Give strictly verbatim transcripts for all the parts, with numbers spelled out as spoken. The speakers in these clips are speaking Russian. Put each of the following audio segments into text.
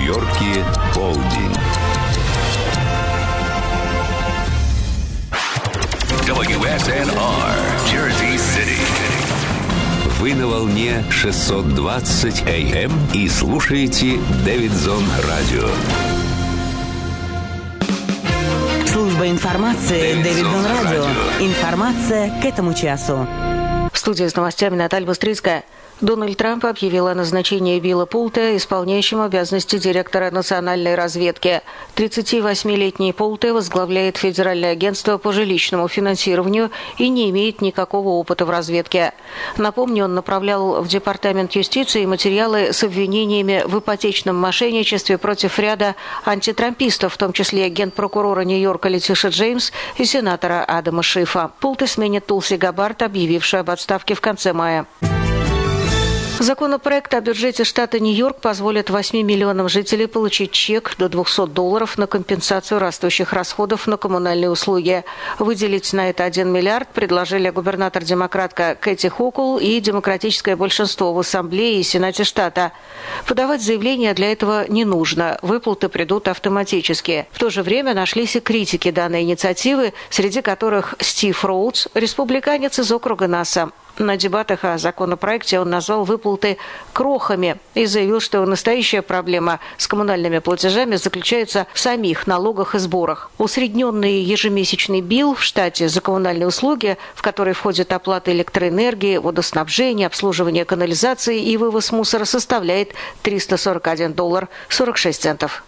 Нью-Йорке полдень. дабл ю эс эн ар, Jersey City. Вы на волне шестьсот двадцать эй эм и слушаете Дэвидсон Радио. Служба информации Дэвидсон Радио. Информация к этому часу. В студии с новостями Наталья Быстрицкая. Дональд Трамп объявил о назначении Билла Пулта исполняющим обязанности директора национальной разведки. тридцативосьмилетний Пулте возглавляет Федеральное агентство по жилищному финансированию и не имеет никакого опыта в разведке. Напомню, он направлял в Департамент юстиции материалы с обвинениями в ипотечном мошенничестве против ряда антитрампистов, в том числе генпрокурора Нью-Йорка Летиши Джеймс и сенатора Адама Шифа. Пулте сменит Тулси Габбард, объявившую об отставке в конце мая. Законопроект о бюджете штата Нью-Йорк позволит восьми миллионам жителей получить чек до двухсот долларов на компенсацию растущих расходов на коммунальные услуги. Выделить на это один миллиард предложили губернатор-демократка Кэти Хокул и демократическое большинство в Ассамблее и Сенате штата. Подавать заявление для этого не нужно, выплаты придут автоматически. В то же время нашлись и критики данной инициативы, среди которых Стив Роудс, республиканец из округа Наса. На дебатах о законопроекте он назвал выплаты крохами и заявил, что настоящая проблема с коммунальными платежами заключается в самих налогах и сборах. Усредненный ежемесячный билл в штате за коммунальные услуги, в который входит оплата электроэнергии, водоснабжения, обслуживание канализации и вывоз мусора, составляет триста сорок один доллар сорок шесть центов.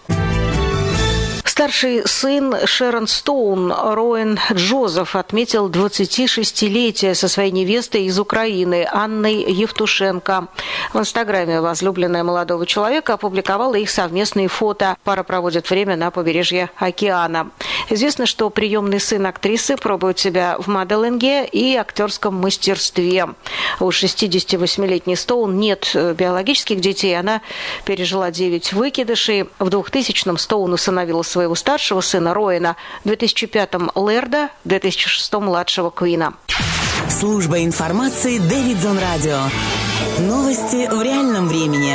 Старший сын Шерон Стоун, Роэн Джозеф, отметил двадцатишестилетие со своей невестой из Украины, Анной Евтушенко. В Инстаграме возлюбленная молодого человека опубликовала их совместные фото. Пара проводит время на побережье океана. Известно, что приемный сын актрисы пробует себя в моделинге и актерском мастерстве. У шестидесятивосьмилетней Стоун нет биологических детей. Она пережила девять выкидышей. В двухтысячном Стоун усыновила своего старшего сына Роэна, в две тысячи пятом Лерда, в две тысячи шестом младшего Куина. Служба информации Дэвидсон Радио. Новости в реальном времени.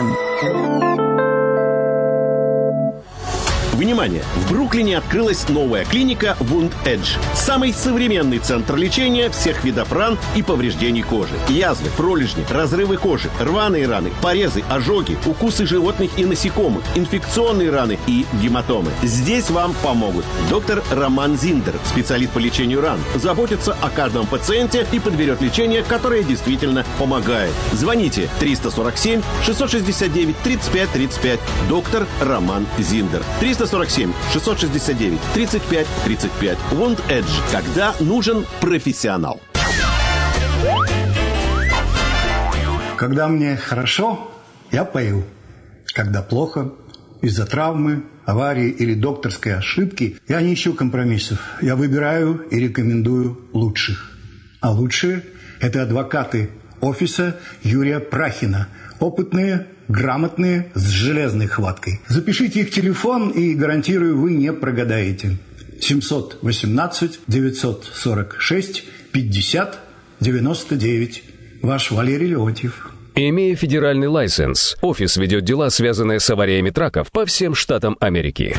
Внимание! В Бруклине открылась новая клиника Wound Edge. Самый современный центр лечения всех видов ран и повреждений кожи. Язвы, пролежни, разрывы кожи, рваные раны, порезы, ожоги, укусы животных и насекомых, инфекционные раны и гематомы. Здесь вам помогут доктор Роман Зиндер, специалист по лечению ран. Заботится о каждом пациенте и подберет лечение, которое действительно помогает. Звоните триста сорок семь шестьсот шестьдесят девять тридцать пять тридцать пять. Доктор Роман Зиндер. триста сорок семь шестьсот шестьдесят девять тридцать пять тридцать пять. Wound Edge. Когда нужен профессионал. Когда мне хорошо, я пою. Когда плохо, из-за травмы, аварии или докторской ошибки, я не ищу компромиссов. Я выбираю и рекомендую лучших. А лучшие – это адвокаты офиса Юрия Прахина. Опытные, грамотные, с железной хваткой. Запишите их телефон, и, гарантирую, вы не прогадаете. семьсот восемнадцать девятьсот сорок шесть пятьдесят девяносто девять. Ваш Валерий Леонтьев. Имея федеральный лайсенс, офис ведет дела, связанные с авариями траков по всем штатам Америки.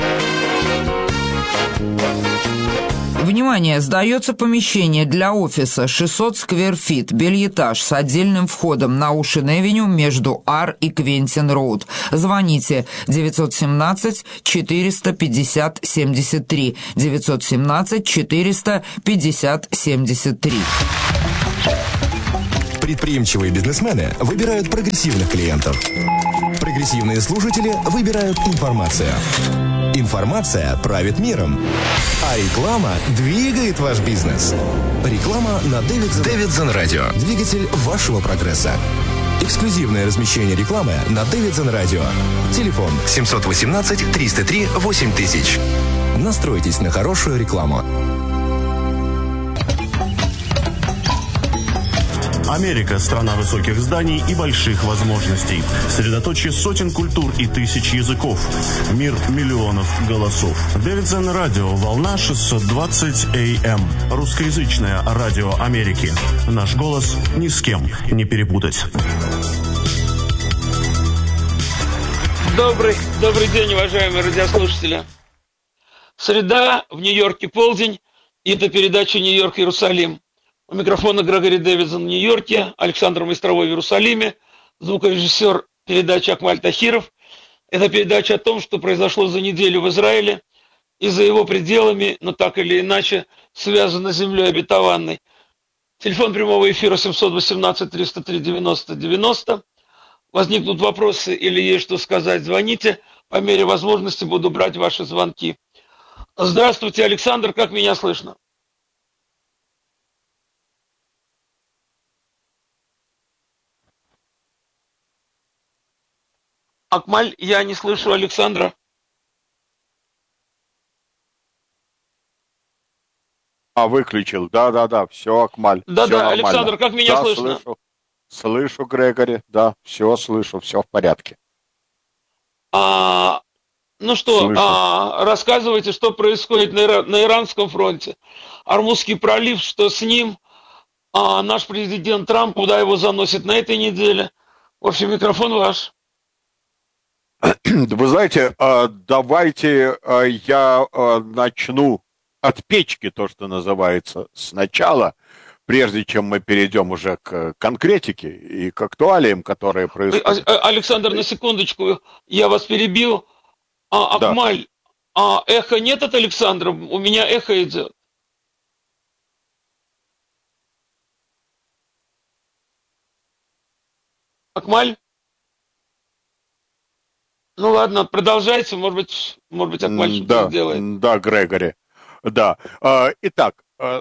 Внимание! Сдается помещение для офиса шестьсот сквер-фит, бельэтаж с отдельным входом на Оушен-Эвеню между Ар и Квентин-Роуд. Звоните девятьсот семнадцать четыреста пятьдесят семьдесят три, девятьсот семнадцать четыреста пятьдесят семьдесят три. Предприимчивые бизнесмены выбирают прогрессивных клиентов. Прогрессивные слушатели выбирают информацию. Информация правит миром. А реклама двигает ваш бизнес. Реклама на Дэвидсон Радио. Двигатель вашего прогресса. Эксклюзивное размещение рекламы на Дэвидсон Радио. Телефон семьсот восемнадцать триста три восемь тысяч. Настройтесь на хорошую рекламу. Америка – страна высоких зданий и больших возможностей. Средоточие сотен культур и тысяч языков. Мир миллионов голосов. Дэвидсон Радио. Волна шестьсот двадцать эй эм. Русскоязычное радио Америки. Наш голос ни с кем не перепутать. Добрый, добрый день, уважаемые радиослушатели. Среда, в Нью-Йорке полдень, и это передача «Нью-Йорк-Иерусалим». У микрофона Грегори Дэвидсон в Нью-Йорке, Александр Майстровой в Иерусалиме, звукорежиссер передачи Акмаль Тахиров. Это передача о том, что произошло за неделю в Израиле и за его пределами, но так или иначе связано с землей обетованной. Телефон прямого эфира семь один восемь триста три девяносто девяносто. Возникнут вопросы или есть что сказать, звоните. По мере возможности буду брать ваши звонки. Здравствуйте, Александр, как меня слышно? Акмаль, я не слышу Александра. А, выключил. Да-да-да, все, Акмаль. Да-да, Александр, как меня да, слышно? Слышу. Слышу, Грегори, да, все слышу, все в порядке. А, ну что, а, рассказывайте, что происходит на, Ира- на Иранском фронте. Армузский пролив, что с ним, а, наш президент Трамп, куда его заносит на этой неделе. В общем, микрофон ваш. Вы знаете, давайте я начну от печки, то, что называется, сначала, прежде чем мы перейдем уже к конкретике и к актуалиям, которые происходят. Александр, на секундочку, я вас перебил. А, Акмаль, да. а эхо нет от Александра? У меня эхо идет. Акмаль? Ну ладно, продолжайте, может быть, может быть, Акмаль что-то да, сделает. Да, Грегори, да. Итак,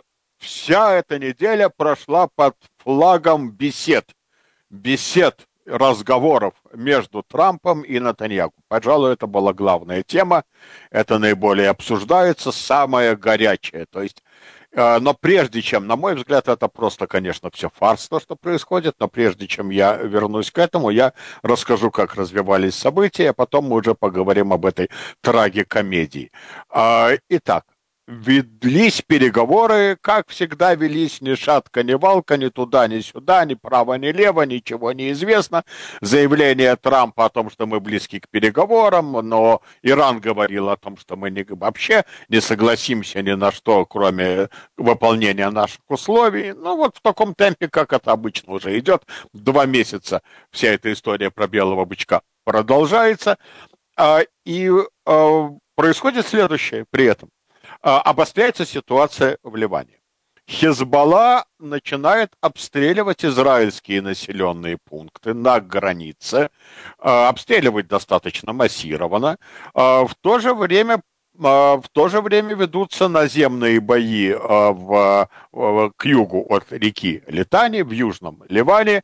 вся эта неделя прошла под флагом бесед. Бесед, разговоров между Трампом и Нетаньяху. Пожалуй, это была главная тема. Это наиболее обсуждается, самое горячее. То есть, но прежде чем, на мой взгляд, это просто, конечно, все фарс, то, что происходит, но прежде чем я вернусь к этому, я расскажу, как развивались события, а потом мы уже поговорим об этой трагикомедии. Итак, велись переговоры, как всегда велись, ни шатка, ни валка, ни туда, ни сюда, ни право, ни лево, ничего не известно. Заявление Трампа о том, что мы близки к переговорам, но Иран говорил о том, что мы не, вообще не согласимся ни на что, кроме выполнения наших условий. Ну вот в таком темпе, как это обычно уже идет, два месяца вся эта история про белого бычка продолжается. И происходит следующее при этом. Обостряется ситуация в Ливане. Хезболла начинает обстреливать израильские населенные пункты на границе, обстреливать достаточно массированно. В то же время, в то же время ведутся наземные бои в, в, к югу от реки Литани, в южном Ливане.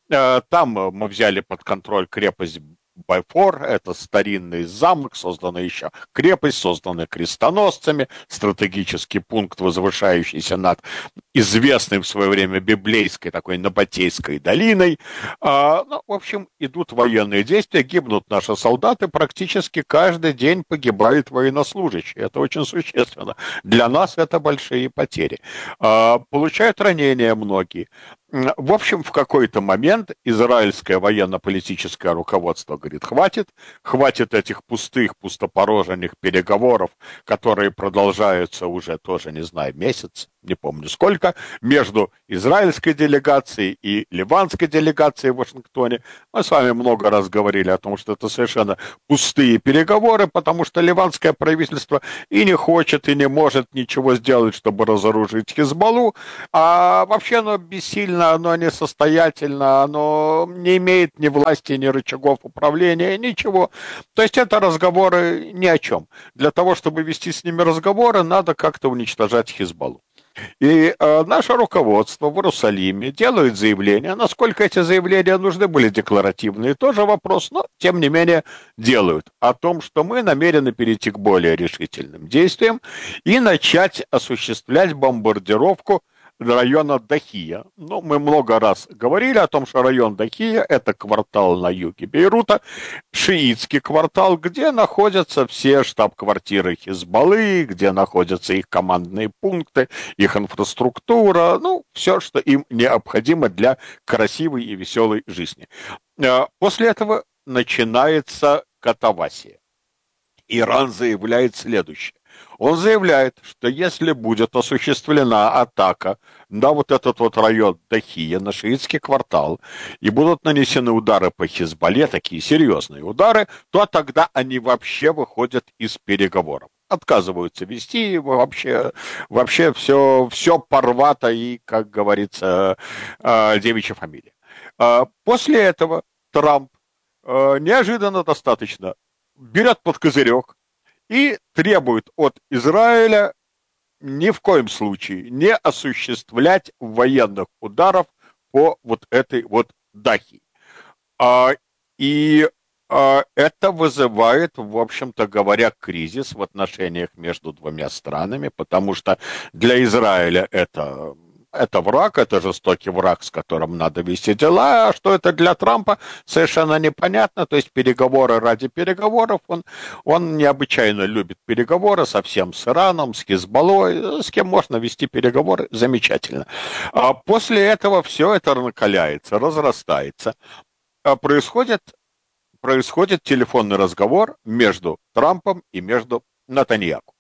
Там мы взяли под контроль крепость Байфор, это старинный замок, созданная еще крепость, созданная крестоносцами, стратегический пункт, возвышающийся над известной в свое время библейской, такой Набатейской долиной. А, ну, в общем, идут военные действия, гибнут наши солдаты, практически каждый день погибают военнослужащие. Это очень существенно. Для нас это большие потери. А, получают ранения многие. В общем, в какой-то момент израильское военно-политическое руководство говорит, хватит, хватит этих пустых, пустопороженных переговоров, которые продолжаются уже тоже, не знаю, месяц, не помню сколько, между израильской делегацией и ливанской делегацией в Вашингтоне. Мы с вами много раз говорили о том, что это совершенно пустые переговоры, потому что ливанское правительство и не хочет, и не может ничего сделать, чтобы разоружить Хезболлу, а вообще оно бессильно, оно несостоятельно, оно не имеет ни власти, ни рычагов управления, ничего. То есть это разговоры ни о чем. Для того, чтобы вести с ними разговоры, надо как-то уничтожать Хезболлу. И э, наше руководство в Иерусалиме делает заявления. Насколько эти заявления нужны были декларативные, тоже вопрос, но тем не менее делают. О том, что мы намерены перейти к более решительным действиям и начать осуществлять бомбардировку района Дахия. Ну, мы много раз говорили о том, что район Дахия – это квартал на юге Бейрута, шиитский квартал, где находятся все штаб-квартиры Хезболлы, где находятся их командные пункты, их инфраструктура, ну, все, что им необходимо для красивой и веселой жизни. После этого начинается катавасия. Иран заявляет следующее. Он заявляет, что если будет осуществлена атака на вот этот вот район Дахия, на шиитский квартал, и будут нанесены удары по Хизбалле, такие серьезные удары, то тогда они вообще выходят из переговоров. Отказываются вести, вообще, вообще все, все порвато и, как говорится, девичья фамилия. После этого Трамп неожиданно достаточно берет под козырек и требует от Израиля ни в коем случае не осуществлять военных ударов по вот этой вот Дахии. А, и а, это вызывает, в общем-то говоря, кризис в отношениях между двумя странами, потому что для Израиля это... Это враг, это жестокий враг, с которым надо вести дела. А что это для Трампа, совершенно непонятно. То есть переговоры ради переговоров. Он, он необычайно любит переговоры совсем с Ираном, с Хизбаллой. С кем можно вести переговоры, замечательно. А после этого все это накаляется, разрастается. А происходит, происходит телефонный разговор между Трампом и между Нетаньяху.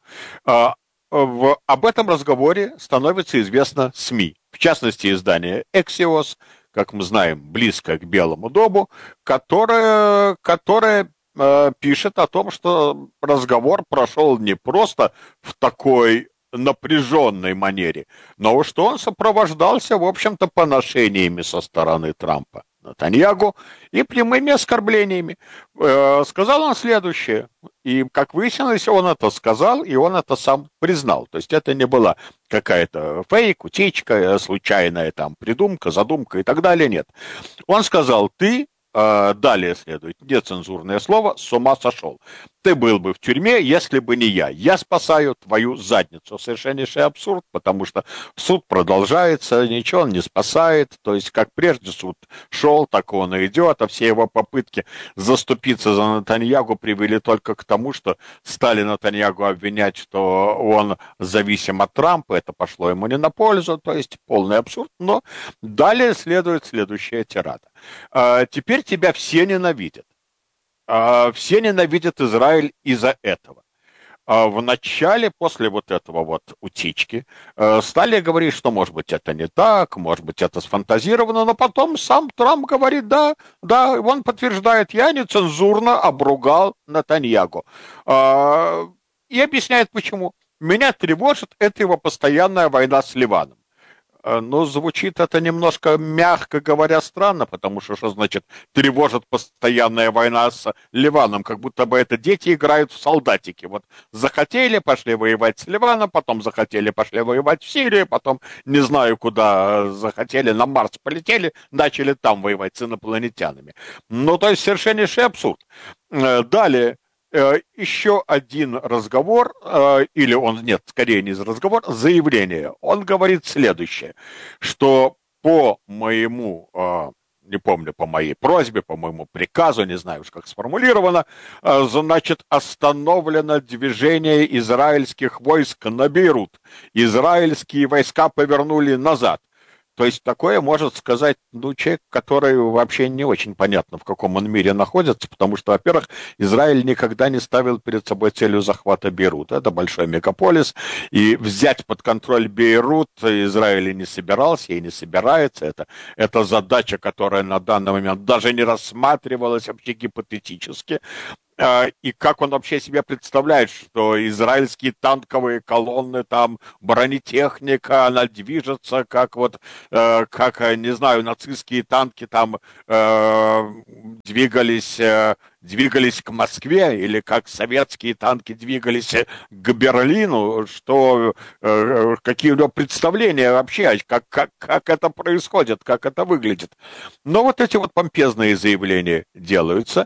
В, об этом разговоре становится известно СМИ, в частности издание Axios, как мы знаем, близко к Белому дому, которое, которое э, пишет о том, что разговор прошел не просто в такой напряженной манере, но что он сопровождался, в общем-то, поношениями со стороны Трампа Нетаньяху и прямыми оскорблениями. Э, сказал он следующее, и, как выяснилось, он это сказал, и он это сам признал. То есть это не была какая-то фейк, утечка, случайная там придумка, задумка и так далее, нет. Он сказал, ты, э, далее следует нецензурное слово, с ума сошел. Ты был бы в тюрьме, если бы не я. Я спасаю твою задницу. Совершеннейший абсурд, потому что суд продолжается, ничего он не спасает. То есть, как прежде суд шел, так он и идет, а все его попытки заступиться за Нетаньяху привели только к тому, что стали Нетаньяху обвинять, что он зависим от Трампа. Это пошло ему не на пользу, то есть полный абсурд. Но далее следует следующая тирада. Теперь тебя все ненавидят. Все ненавидят Израиль из-за этого. В начале, после вот этого вот утечки, стали говорить, что, может быть, это не так, может быть, это сфантазировано, но потом сам Трамп говорит, да, да, он подтверждает, я нецензурно обругал Нетаньяху. И объясняет, почему. Меня тревожит эта его постоянная война с Ливаном. Но звучит это немножко, мягко говоря, странно, потому что что значит тревожит постоянная война с Ливаном, как будто бы это дети играют в солдатики. Вот захотели, пошли воевать с Ливаном, потом захотели, пошли воевать в Сирию, потом не знаю куда захотели, на Марс полетели, начали там воевать с инопланетянами. Ну, то есть совершеннейший абсурд. Далее. Еще один разговор, или он, нет, скорее не разговор, заявление. Он говорит следующее, что по моему, не помню, по моей просьбе, по моему приказу, не знаю уж как сформулировано, значит, остановлено движение израильских войск на Бейрут. Израильские войска повернули назад. То есть такое может сказать, ну, человек, который вообще не очень понятно, в каком он мире находится, потому что, во-первых, Израиль никогда не ставил перед собой целью захвата Бейрута. Это большой мегаполис, и взять под контроль Бейрут Израиль не собирался и не собирается. Это, это задача, которая на данный момент даже не рассматривалась вообще гипотетически. И как он вообще себе представляет, что израильские танковые колонны, там, бронетехника, она движется, как вот, э, как, не знаю, нацистские танки там э, двигались, э, двигались к Москве, или как советские танки двигались к Берлину, что, э, какие у него представления вообще, как, как, как это происходит, как это выглядит. Но вот эти вот помпезные заявления делаются.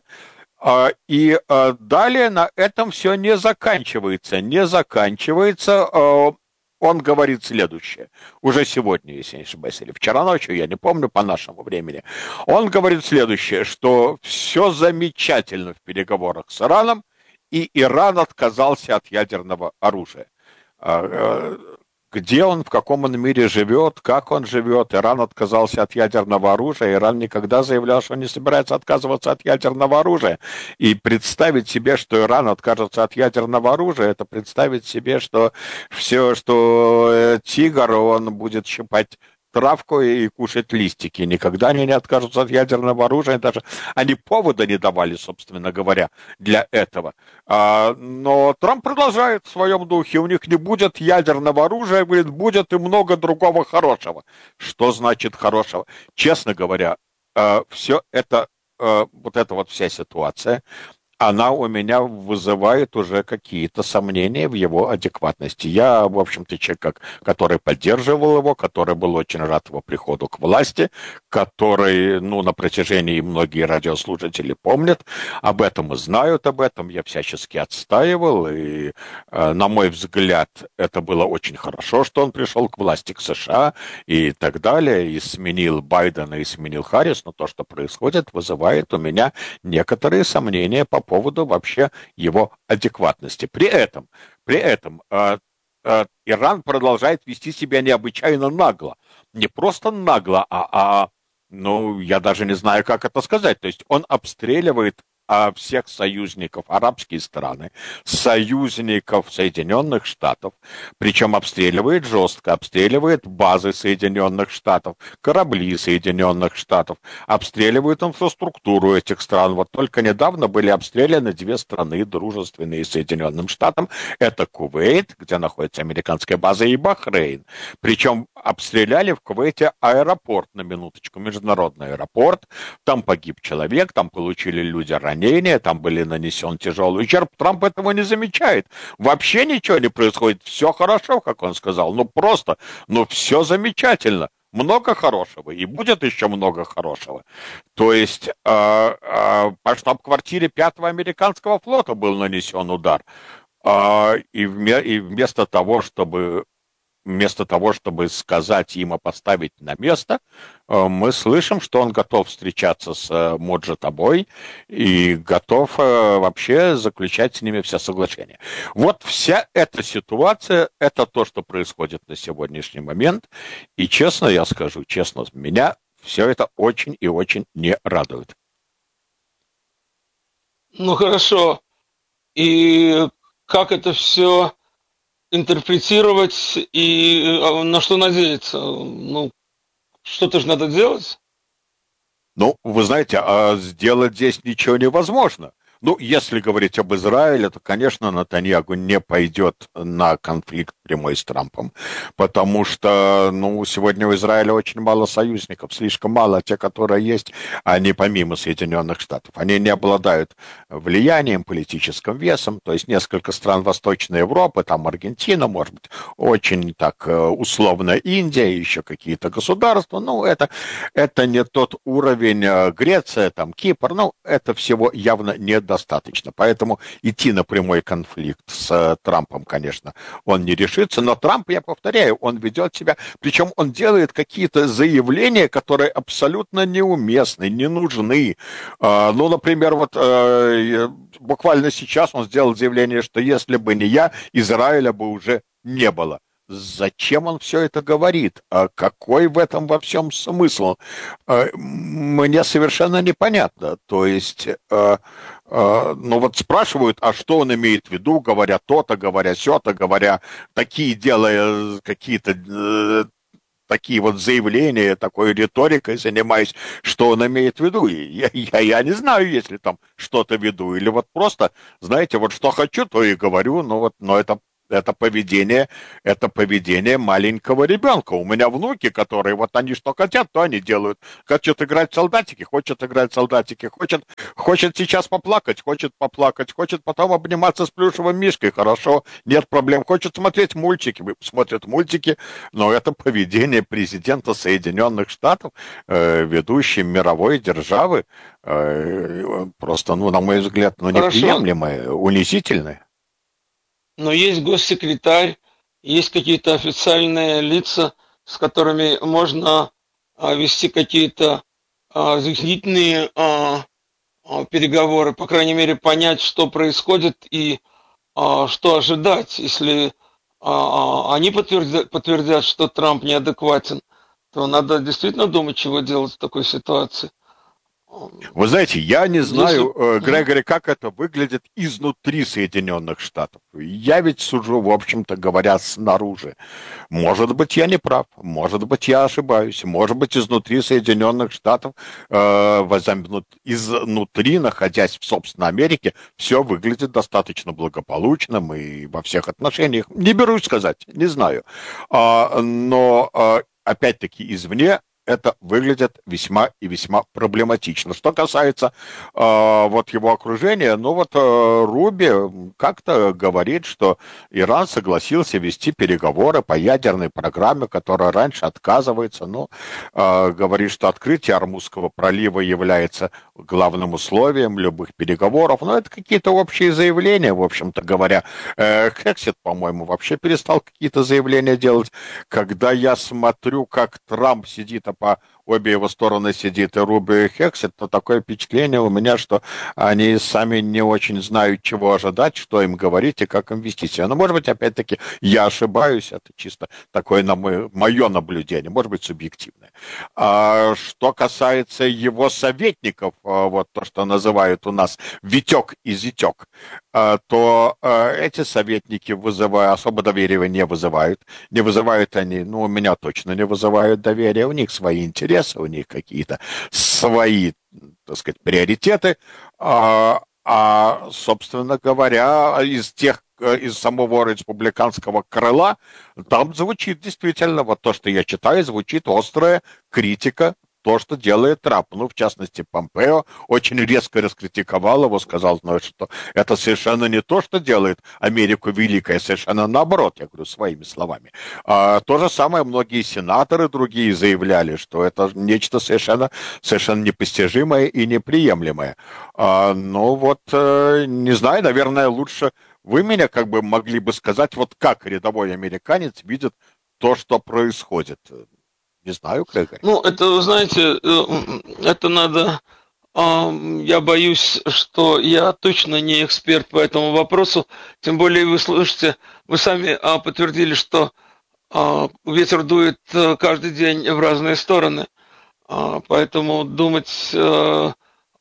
И далее на этом все не заканчивается. Не заканчивается. Он говорит следующее. Уже сегодня, если не ошибаюсь, или вчера ночью, я не помню, по нашему времени. Он говорит следующее, что все замечательно в переговорах с Ираном, и Иран отказался от ядерного оружия. где он, в каком он мире живет, как он живет. Иран отказался от ядерного оружия. Иран никогда заявлял, что он не собирается отказываться от ядерного оружия. И представить себе, что Иран откажется от ядерного оружия, это представить себе, что все, что тигр, он будет щипать травку и кушать листики. Никогда они не откажутся от ядерного оружия. Даже они повода не давали, собственно говоря, для этого. А, но Трамп продолжает в своем духе. У них не будет ядерного оружия, говорит, будет и много другого хорошего. Что значит хорошего? Честно говоря, а, все это, а, вот эта вот вся ситуация, она у меня вызывает уже какие-то сомнения в его адекватности. Я, в общем-то, человек, который поддерживал его, который был очень рад его приходу к власти, который, ну, на протяжении, многие радиослушатели помнят об этом и знают об этом, я всячески отстаивал, и, э, на мой взгляд, это было очень хорошо, что он пришел к власти, к США и так далее, и сменил Байдена, и сменил Харрис, но то, что происходит, вызывает у меня некоторые сомнения по поводу вообще его адекватности. При этом, при этом э, э, Иран продолжает вести себя необычайно нагло. Не просто нагло, а, а, ну, я даже не знаю, как это сказать. То есть он обстреливает а, всех союзников, арабские страны, союзников Соединенных Штатов, причем обстреливает жестко, обстреливает базы Соединенных Штатов, корабли Соединенных Штатов, обстреливает инфраструктуру этих стран. Вот только недавно были обстреляны две страны, дружественные Соединенным Штатам. Это Кувейт, где находится американская база, и Бахрейн. Причем обстреляли в Кувейте аэропорт, на минуточку, международный аэропорт. Там погиб человек, там получили люди ранения, там были нанесен тяжелый ущерб. Трамп этого не замечает. Вообще ничего не происходит. Все хорошо, как он сказал. Ну просто, ну все замечательно. Много хорошего, и будет еще много хорошего. То есть э, э, по штаб-квартире пятого американского флота был нанесен удар. Э, и, вме, и вместо того, чтобы... Вместо того, чтобы сказать им и поставить на место, мы слышим, что он готов встречаться с Моджи-Табой и готов вообще заключать с ними все соглашения. Вот вся эта ситуация, это то, что происходит на сегодняшний момент. И честно я скажу, честно, меня все это очень и очень не радует. Ну хорошо. И как это все интерпретировать и на что надеяться? Ну, что-то же надо делать. Ну, вы знаете, а сделать здесь ничего невозможно. Ну, если говорить об Израиле, то, конечно, Нетаньяху не пойдет на конфликт прямой с Трампом, потому что, ну, сегодня у Израиля очень мало союзников, слишком мало. Те, которые есть, они помимо Соединенных Штатов, они не обладают влиянием, политическим весом, то есть несколько стран Восточной Европы, там Аргентина, может быть, очень так условно Индия, еще какие-то государства, ну, это, это не тот уровень, Греция, там, Кипр, ну, это всего явно недостаточно. Достаточно. Поэтому идти на прямой конфликт с Трампом, конечно, он не решится. Но Трамп, я повторяю, он ведет себя... Причем он делает какие-то заявления, которые абсолютно неуместны, не нужны. Ну, например, вот буквально сейчас он сделал заявление, что если бы не я, Израиля бы уже не было. Зачем он все это говорит? А какой в этом во всем смысл? Мне совершенно непонятно. То есть, ну вот спрашивают, а что он имеет в виду, говоря то-то, говоря сё-то, говоря такие, делая какие-то такие вот заявления, такой риторикой занимаюсь, что он имеет в виду. Я, я, я не знаю, если там что-то в виду. Или вот просто, знаете, вот что хочу, то и говорю, но вот, но это Это поведение, это поведение маленького ребенка. У меня внуки, которые вот они что хотят, то они делают. Хочет играть в солдатики, хочет играть в солдатики, хочет, хочет сейчас поплакать, хочет поплакать, хочет потом обниматься с плюшевым мишкой. Хорошо, нет проблем. Хочет смотреть мультики, смотрят мультики, но это поведение президента Соединенных Штатов, э, ведущей мировой державы, э, просто, ну, на мой взгляд, ну, неприемлемое, унизительное. Но есть госсекретарь, есть какие-то официальные лица, с которыми можно а, вести какие-то а, разъяснительные а, а, переговоры, по крайней мере, понять, что происходит и а, что ожидать, если а, они подтвердят, подтвердят, что Трамп неадекватен, то надо действительно думать, чего делать в такой ситуации. Вы знаете, я не знаю, Если... Грегори, как это выглядит изнутри Соединенных Штатов. Я ведь сужу, в общем-то говоря, снаружи. Может быть, я не прав, может быть, я ошибаюсь, может быть, изнутри Соединенных Штатов, э, изнутри, находясь в, собственно, Америке, все выглядит достаточно благополучным и во всех отношениях. Не берусь сказать, не знаю. А, но, а, опять-таки, извне это выглядит весьма и весьма проблематично. Что касается э, вот его окружения, ну вот э, Руби как-то говорит, что Иран согласился вести переговоры по ядерной программе, которая раньше отказывается. Ну, э, говорит, что открытие Ормузского пролива является главным условием любых переговоров. Но это какие-то общие заявления, в общем-то говоря. Э, Хексет, по-моему, вообще перестал какие-то заявления делать. Когда я смотрю, как Трамп сидит, по обе его стороны сидит и Руби, и Хексет, то такое впечатление у меня, что они сами не очень знают, чего ожидать, что им говорить и как им вести себя. Но, может быть, опять-таки, я ошибаюсь, это чисто такое на мое, мое наблюдение, может быть, субъективное. А что касается его советников, вот то, что называют у нас Витек и Зятек, то эти советники вызывают, особо доверия не вызывают. Не вызывают они, ну, у меня точно не вызывают доверия, у них свои интересы, у них какие-то свои, так сказать, приоритеты, а, а собственно говоря, из тех, из самого республиканского крыла, там звучит действительно, вот то, что я читаю, звучит острая критика, то, что делает Трамп. Ну, в частности, Помпео очень резко раскритиковал его, сказал, ну, что это совершенно не то, что делает Америку великой, а совершенно наоборот, я говорю своими словами. А, то же самое многие сенаторы другие заявляли, что это нечто совершенно, совершенно непостижимое и неприемлемое. А, ну, вот, э, не знаю, наверное, лучше вы меня как бы могли бы сказать, вот как рядовой американец видит то, что происходит. Не знаю, Грегори. Ну, это, вы знаете, это надо... Я боюсь, что я точно не эксперт по этому вопросу. Тем более вы слышите, вы сами подтвердили, что ветер дует каждый день в разные стороны. Поэтому думать, что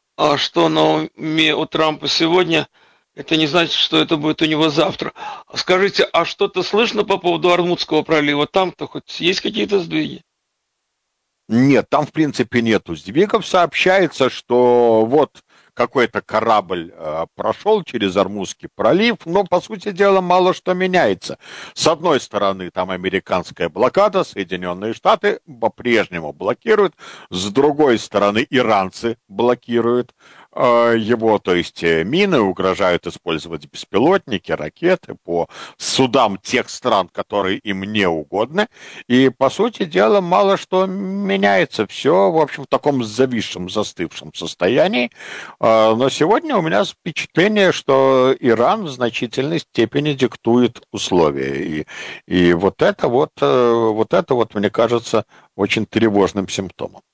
на уме у Трампа сегодня, это не значит, что это будет у него завтра. Скажите, а что-то слышно по поводу Ормузского пролива? Там-то хоть есть какие-то сдвиги? Нет, там, в принципе, нету сдвигов. Сообщается, что вот какой-то корабль э, прошел через Ормузский пролив, но, по сути дела, мало что меняется. С одной стороны, там американская блокада, Соединенные Штаты по-прежнему блокируют, с другой стороны, иранцы блокируют э, его, то есть мины, угрожают использовать беспилотники, ракеты по судам тех стран, которые им не угодны, и, по сути дела, мало что меняется. Все, в общем, в таком зависшем, застывшем состоянии. Но сегодня у меня впечатление, что Иран в значительной степени диктует условия. И, и вот это вот, вот это вот, мне кажется, очень тревожным симптомом.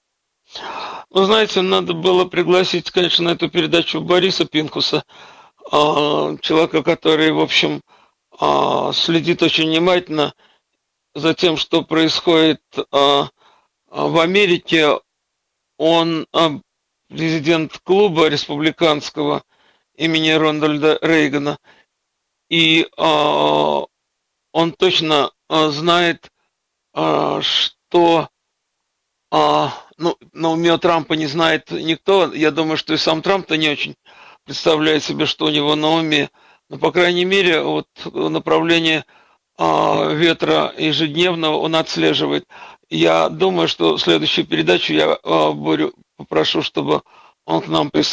Ну, знаете, надо было пригласить, конечно, на эту передачу Бориса Пинкуса, человека, который, в общем, следит очень внимательно за тем, что происходит в Америке. Он президент клуба республиканского имени Рональда Рейгана, и э, он точно э, знает, э, что э, ну, на уме у Трампа не знает никто. Я думаю, что и сам Трамп-то не очень представляет себе, что у него на уме. Но, по крайней мере, вот направление э, ветра ежедневно он отслеживает. Я думаю, что следующую передачу я э, Борю попрошу, чтобы он к нам присоединился.